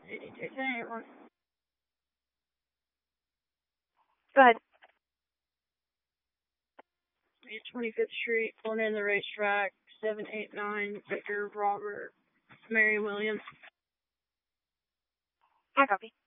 Go ahead. 25th Street, pulling in the racetrack, 789, Victor Robert, Mary Williams. I copy.